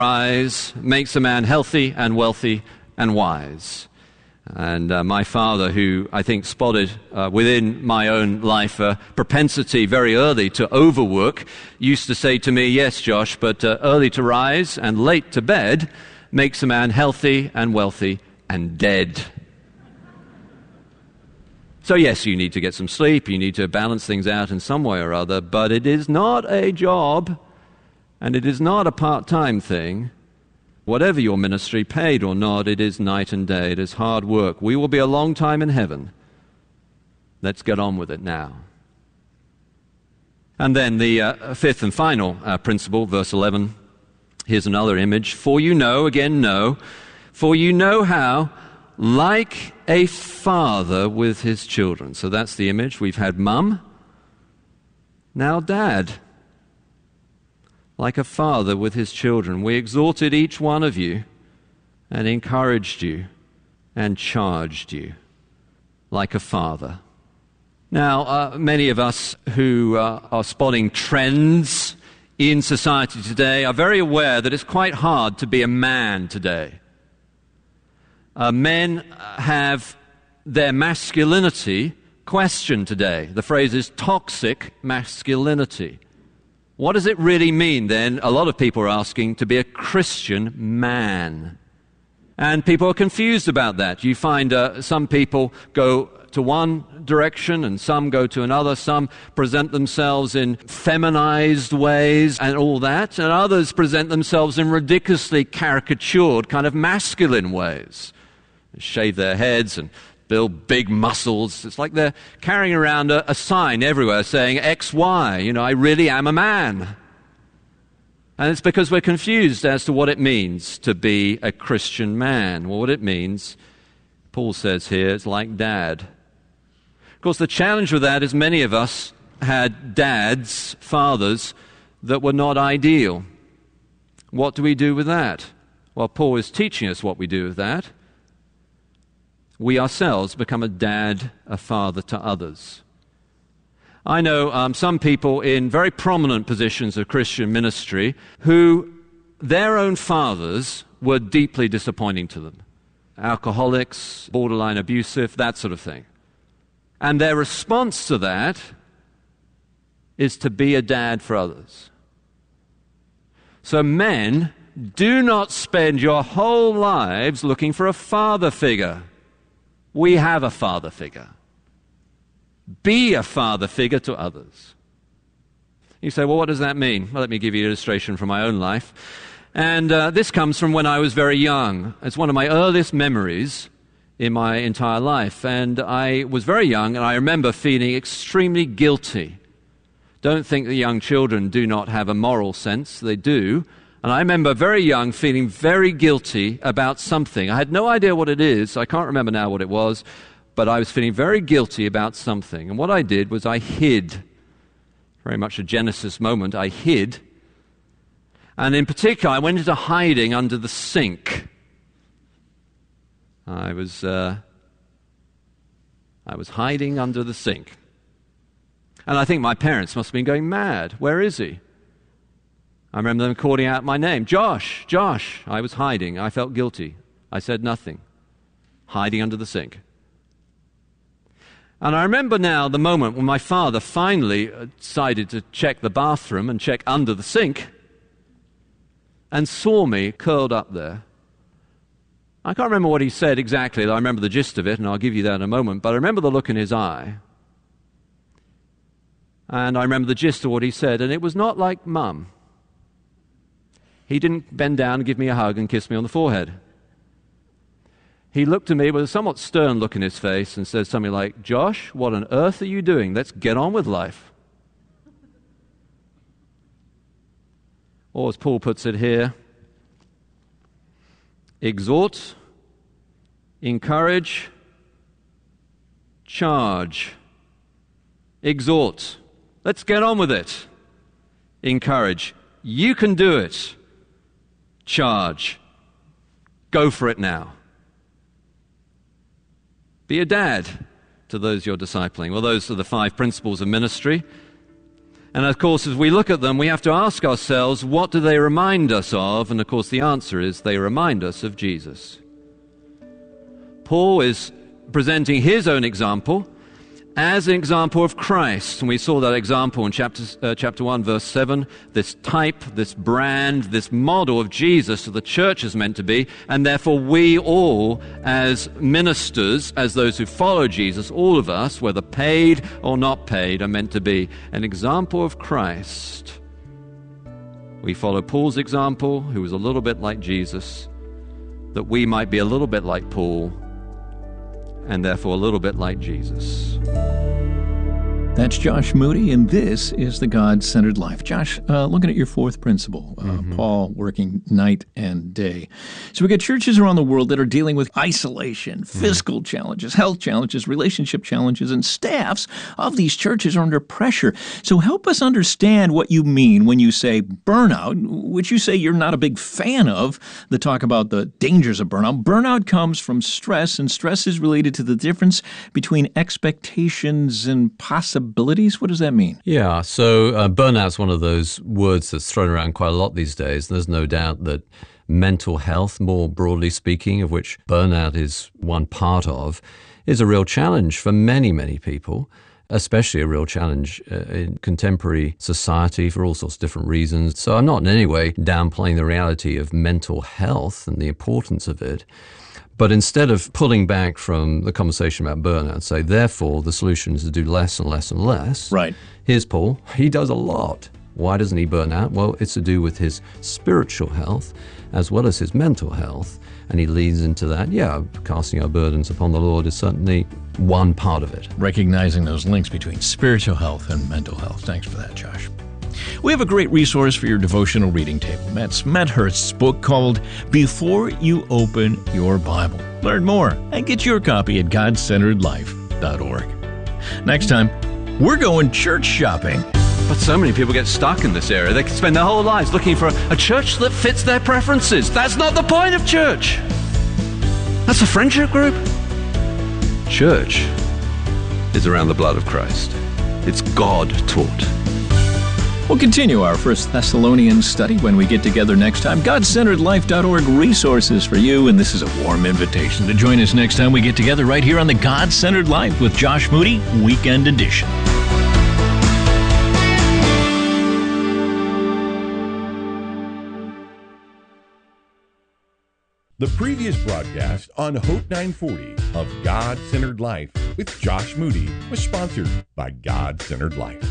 Rise makes a man healthy and wealthy and wise. And my father, who I think spotted within my own life a propensity very early to overwork, used to say to me, yes, Josh, but early to rise and late to bed makes a man healthy and wealthy and dead. So yes, you need to get some sleep, you need to balance things out in some way or other, but it is not a job. And it is not a part-time thing. Whatever your ministry, paid or not, it is night and day. It is hard work. We will be a long time in heaven. Let's get on with it now. And then the fifth and final principle, verse 11. Here's another image. For you know, again know, for you know how, like a father with his children. So that's the image. We've had mum, now dad. Like a father with his children, we exhorted each one of you and encouraged you and charged you like a father. Now, many of us who are spotting trends in society today are very aware that it's quite hard to be a man today. Men have their masculinity questioned today. The phrase is toxic masculinity. What does it really mean, then, a lot of people are asking, to be a Christian man? And people are confused about that. You find some people go to one direction and some go to another. Some present themselves in feminized ways and all that, and others present themselves in ridiculously caricatured, kind of masculine ways. They shave their heads and build big muscles. It's like they're carrying around a sign everywhere saying XY, I really am a man. And it's because we're confused as to what it means to be a Christian man. Well, what it means, Paul says here, it's like dad. Of course, the challenge with that is many of us had dads, fathers, that were not ideal. What do we do with that? Well, Paul is teaching us what we do with that. We ourselves become a dad, a father to others. I know some people in very prominent positions of Christian ministry who their own fathers were deeply disappointing to them. Alcoholics, borderline abusive, that sort of thing. And their response to that is to be a dad for others. So men, do not spend your whole lives looking for a father figure. We have a father figure. Be a father figure to others. You say, well, what does that mean? Well, let me give you an illustration from my own life. And this comes from when I was very young. It's one of my earliest memories in my entire life. And I was very young, and I remember feeling extremely guilty. Don't think that young children do not have a moral sense. They do. And I remember very young feeling very guilty about something. I had no idea what it is. I can't remember now what it was. But I was feeling very guilty about something. And what I did was I hid. Very much a Genesis moment. I hid. And in particular, I went into hiding under the sink. I was hiding under the sink. And I think my parents must have been going mad. Where is he? I remember them calling out my name. Josh, Josh. I was hiding. I felt guilty. I said nothing. Hiding under the sink. And I remember now the moment when my father finally decided to check the bathroom and check under the sink and saw me curled up there. I can't remember what he said exactly. I remember the gist of it, and I'll give you that in a moment. But I remember the look in his eye. And I remember the gist of what he said. And it was not like Mum. He didn't bend down and give me a hug and kiss me on the forehead. He looked at me with a somewhat stern look in his face and said something like, Josh, what on earth are you doing? Let's get on with life. Or as Paul puts it here, exhort, encourage, charge. Exhort. Let's get on with it. Encourage. You can do it. Charge. Go for it now. Be a dad to those you're discipling. Well, those are the 5 principles of ministry. And of course, as we look at them, we have to ask ourselves, what do they remind us of? And of course, the answer is they remind us of Jesus. Paul is presenting his own example as an example of Christ. And we saw that example in chapter 1, verse 7, this type, this brand, this model of Jesus that the church is meant to be. And therefore we all, as ministers, as those who follow Jesus, all of us, whether paid or not paid, are meant to be an example of Christ. We follow Paul's example, who was a little bit like Jesus, that we might be a little bit like Paul, and therefore a little bit like Jesus. That's Josh Moody, and this is the God-Centered Life. Josh, looking at your fourth principle, Paul working night and day. So we got churches around the world that are dealing with isolation, fiscal challenges, health challenges, relationship challenges, and staffs of these churches are under pressure. So help us understand what you mean when you say burnout, which you say you're not a big fan of, the talk about the dangers of burnout. Burnout comes from stress, and stress is related to the difference between expectations and possibilities. What does that mean? Yeah, so burnout's one of those words that's thrown around quite a lot these days. There's no doubt that mental health, more broadly speaking, of which burnout is one part of, is a real challenge for many, many people, especially a real challenge in contemporary society for all sorts of different reasons. So I'm not in any way downplaying the reality of mental health and the importance of it. But instead of pulling back from the conversation about burnout, say, therefore, the solution is to do less and less and less. Right. Here's Paul. He does a lot. Why doesn't he burn out? Well, it's to do with his spiritual health as well as his mental health. And he leads into that. Yeah, casting our burdens upon the Lord is certainly one part of it. Recognizing those links between spiritual health and mental health. Thanks for that, Josh. We have a great resource for your devotional reading table. That's Matt Hurst's book called Before You Open Your Bible. Learn more and get your copy at godcenteredlife.org. Next time, we're going church shopping. But so many people get stuck in this area. They can spend their whole lives looking for a church that fits their preferences. That's not the point of church. That's a friendship group. Church is around the blood of Christ. It's God-taught. We'll continue our 1 Thessalonians study when we get together next time. GodCenteredLife.org resources for you, and this is a warm invitation to join us next time we get together right here on the God-Centered Life with Josh Moody, Weekend Edition. The previous broadcast on Hope 940 of God-Centered Life with Josh Moody was sponsored by God-Centered Life.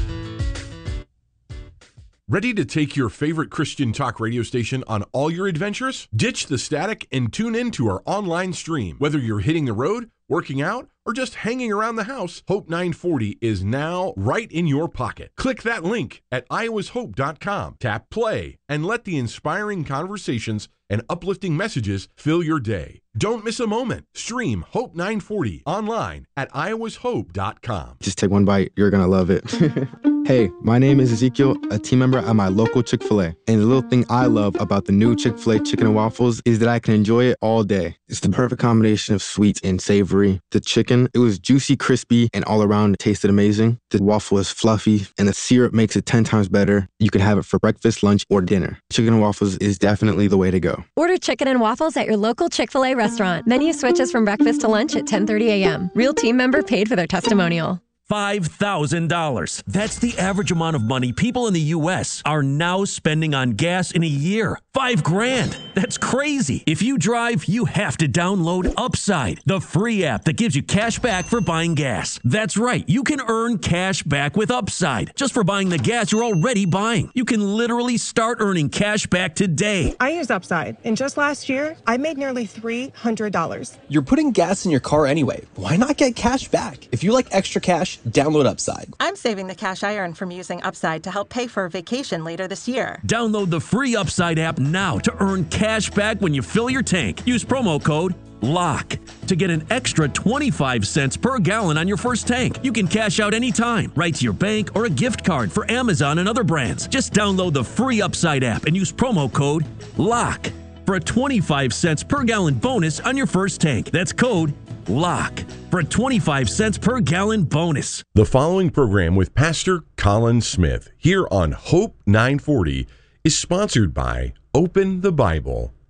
Ready to take your favorite Christian talk radio station on all your adventures? Ditch the static and tune in to our online stream. Whether you're hitting the road, working out, or just hanging around the house, Hope 940 is now right in your pocket. Click that link at iowashope.com, tap play, and let the inspiring conversations and uplifting messages fill your day. Don't miss a moment. Stream Hope 940 online at iowashope.com. Just take one bite. You're going to love it. Hey, my name is Ezekiel, a team member at my local Chick-fil-A. And the little thing I love about the new Chick-fil-A chicken and waffles is that I can enjoy it all day. It's the perfect combination of sweet and savory. The chicken, it was juicy, crispy, and all around it tasted amazing. The waffle is fluffy, and the syrup makes it 10 times better. You can have it for breakfast, lunch, or dinner. Chicken and waffles is definitely the way to go. Order chicken and waffles at your local Chick-fil-A restaurant. Menu switches from breakfast to lunch at 10:30 a.m. Real team member paid for their testimonial. $5,000. That's the average amount of money people in the U.S. are now spending on gas in a year. $5,000. That's crazy. If you drive, you have to download Upside, the free app that gives you cash back for buying gas. That's right. You can earn cash back with Upside just for buying the gas you're already buying. You can literally start earning cash back today. I use Upside, and just last year, I made nearly $300. You're putting gas in your car anyway. Why not get cash back? If you like extra cash, download Upside. I'm saving the cash I earn from using Upside to help pay for a vacation later this year. Download the free Upside app now to earn cash back when you fill your tank. Use promo code LOCK to get an extra 25 cents per gallon on your first tank. You can cash out anytime, right to your bank or a gift card for Amazon and other brands. Just download the free Upside app and use promo code LOCK for a 25 cents per gallon bonus on your first tank. That's code lock for a 25 cents per gallon bonus. The following program with Pastor Colin Smith here on Hope 940 is sponsored by Open the Bible.